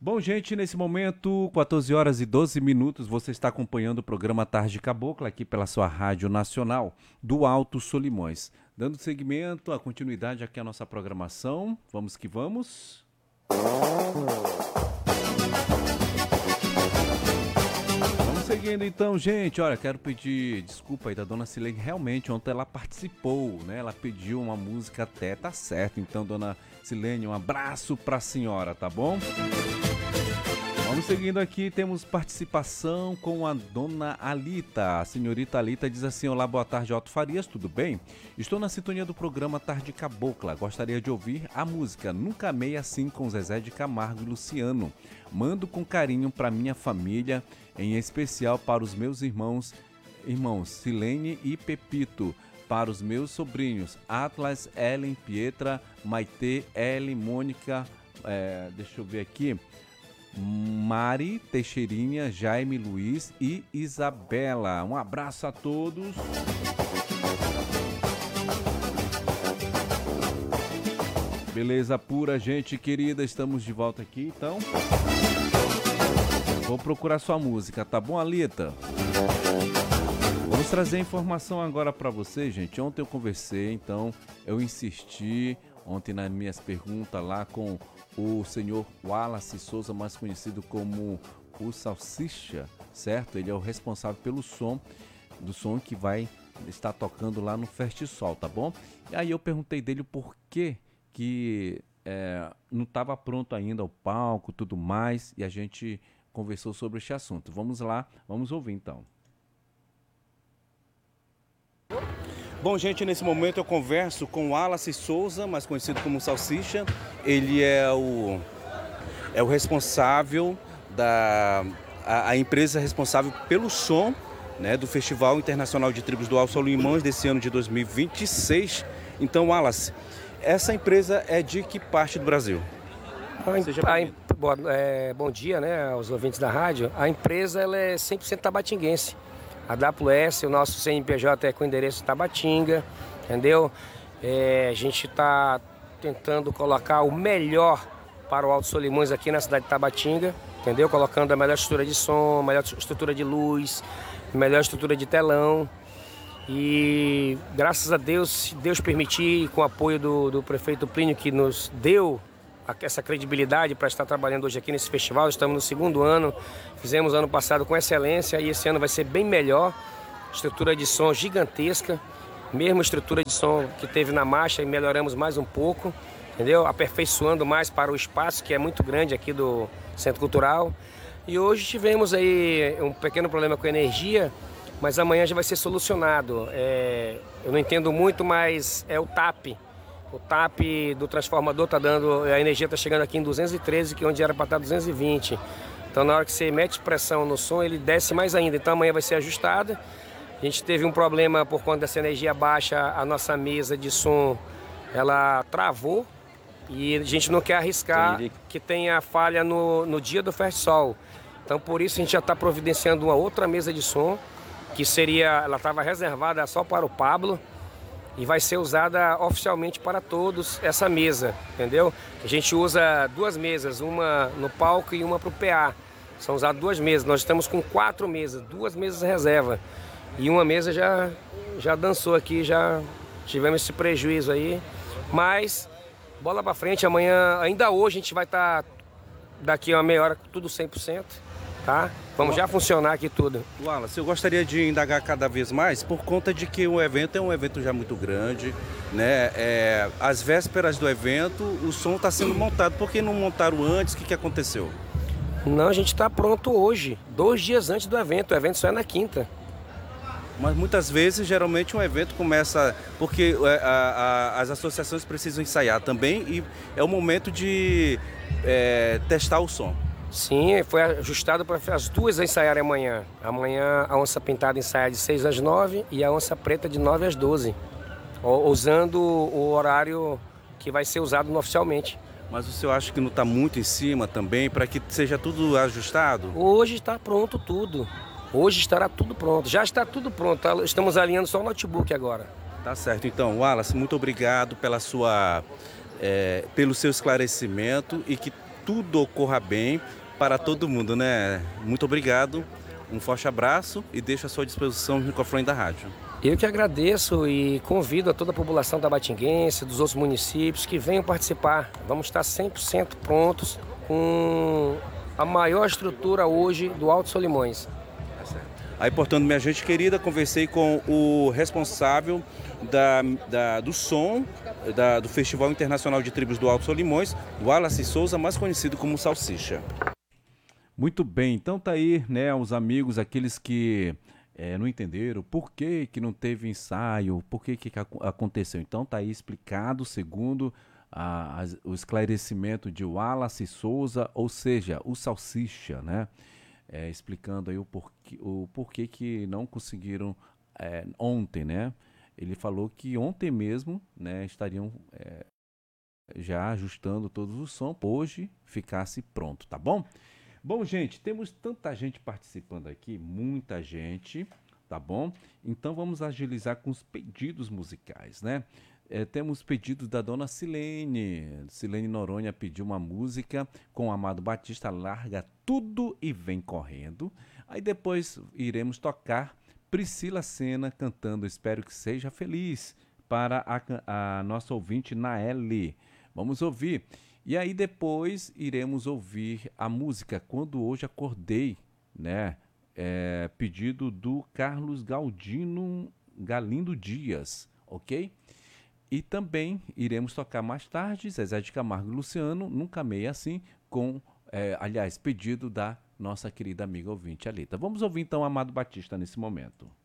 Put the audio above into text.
Bom, gente, nesse momento, 14 horas e 12 minutos, você está acompanhando o programa Tarde Cabocla aqui pela sua Rádio Nacional do Alto Solimões. Dando seguimento, a continuidade aqui à nossa programação. Vamos que vamos. Vamos seguindo então, gente. Olha, quero pedir desculpa aí da dona Silene. Realmente, ontem ela participou, né? Ela pediu uma música até, tá certo. Então, dona Silene, um abraço pra senhora, tá bom? Vamos seguindo aqui, temos participação com a dona Alita. A senhorita Alita diz assim: olá, boa tarde, Otto Farias, tudo bem? Estou na sintonia do programa Tarde Cabocla. Gostaria de ouvir a música Nunca Amei Assim com Zezé de Camargo e Luciano. Mando com carinho para minha família, em especial para os meus irmãos Silene e Pepito. Para os meus sobrinhos Atlas, Ellen, Pietra, Maitê, Ellen, Mônica, deixa eu ver aqui... Mari, Teixeirinha, Jaime, Luiz e Isabela. Um abraço a todos. Beleza pura, gente querida. Estamos de volta aqui, então. Vou procurar sua música, tá bom, Alita? Vamos trazer informação agora para você, gente. Ontem eu conversei, então eu insisti ontem nas minhas perguntas lá com o senhor Wallace Souza, mais conhecido como o Salsicha, certo? Ele é o responsável pelo som, do som que vai estar tocando lá no Festisol, tá bom? E aí eu perguntei dele o porquê que não estava pronto ainda o palco, tudo mais, e a gente conversou sobre este assunto. Vamos lá, vamos ouvir então. Bom, gente, nesse momento eu converso com o Wallace Souza, mais conhecido como Salsicha. Ele é o responsável a empresa responsável pelo som, né, do Festival Internacional de Tribos do Alto Solimões desse ano de 2026. Então, Wallace, essa empresa é de que parte do Brasil? Bom dia, né, aos ouvintes da rádio. A empresa ela é 100% tabatinguense. A WS, o nosso CNPJ é com endereço Tabatinga, entendeu? A gente está tentando colocar o melhor para o Alto Solimões aqui na cidade de Tabatinga, entendeu? Colocando a melhor estrutura de som, a melhor estrutura de luz, a melhor estrutura de telão. E graças a Deus, se Deus permitir, com o apoio do prefeito Plínio, que nos deu essa credibilidade para estar trabalhando hoje aqui nesse festival. Estamos no segundo ano, fizemos ano passado com excelência e esse ano vai ser bem melhor. Estrutura de som gigantesca, mesmo estrutura de som que teve na marcha, e melhoramos mais um pouco, entendeu? Aperfeiçoando mais para o espaço que é muito grande aqui do Centro Cultural. E hoje tivemos aí um pequeno problema com a energia, mas amanhã já vai ser solucionado. Eu não entendo muito, mas é o TAP. O TAP do transformador está dando, a energia está chegando aqui em 213, que é onde era para estar 220. Então na hora que você mete pressão no som, ele desce mais ainda. Então amanhã vai ser ajustada. A gente teve um problema por conta dessa energia baixa, a nossa mesa de som, ela travou. E a gente não quer arriscar que tenha falha no dia do Festisol. Então por isso a gente já está providenciando uma outra mesa de som, que ela estava reservada só para o Pablo. E vai ser usada oficialmente para todos essa mesa, entendeu? A gente usa duas mesas, uma no palco e uma para o PA. São usadas duas mesas. Nós estamos com 4 mesas, 2 mesas reserva. E uma mesa já dançou aqui, já tivemos esse prejuízo aí. Mas, bola para frente, amanhã, ainda hoje a gente vai estar, daqui a uma meia hora, tudo 100%. Tá? Vamos já funcionar aqui tudo. Wallace, eu gostaria de indagar cada vez mais por conta de que o evento é um evento já muito grande, né? Às vésperas do evento, o som está sendo montado. Por que não montaram antes? O que aconteceu? Não, a gente está pronto hoje, 2 dias antes do evento. O evento só é na quinta. Mas muitas vezes, geralmente, um evento começa... Porque as associações precisam ensaiar também e é o momento de testar o som. Sim, foi ajustado para as duas ensaiarem amanhã. Amanhã a Onça Pintada ensaia de 6 às 9 e a Onça Preta de 9 às 12. Usando o horário que vai ser usado oficialmente. Mas o senhor acha que não está muito em cima também, para que seja tudo ajustado? Hoje está pronto tudo. Hoje estará tudo pronto. Já está tudo pronto. Estamos alinhando só o notebook agora. Tá certo. Então, Wallace, muito obrigado pelo seu esclarecimento e que tudo ocorra bem para todo mundo, né? Muito obrigado, um forte abraço e deixo à sua disposição o microfone da rádio. Eu que agradeço e convido a toda a população tabatinguense, dos outros municípios, que venham participar. Vamos estar 100% prontos com a maior estrutura hoje do Alto Solimões. Aí, portanto, minha gente querida, conversei com o responsável do som do Festival Internacional de Tribos do Alto Solimões, Wallace Souza, mais conhecido como Salsicha. Muito bem, então tá aí, né, os amigos, aqueles que não entenderam por que não teve ensaio, por que aconteceu. Então tá aí explicado, segundo o esclarecimento de Wallace Souza, ou seja, o Salsicha, né? Explicando aí o porquê que não conseguiram ontem, né? Ele falou que ontem mesmo, né, estariam já ajustando todos os sons, hoje ficasse pronto, tá bom? Bom, gente, temos tanta gente participando aqui, muita gente, tá bom? Então vamos agilizar com os pedidos musicais, né? Temos pedidos da dona Silene. Silene Noronha pediu uma música com o Amado Batista, Larga Tudo e Vem Correndo. Aí depois iremos tocar Priscila Senna cantando Espero que Seja Feliz para a nossa ouvinte Naeli. Vamos ouvir. E aí depois iremos ouvir a música Quando Hoje Acordei, né? Pedido do Carlos Galindo Dias, ok? E também iremos tocar mais tarde Zezé de Camargo e Luciano, Nunca Amei Assim, aliás, pedido da nossa querida amiga ouvinte Alita. Vamos ouvir então Amado Batista nesse momento.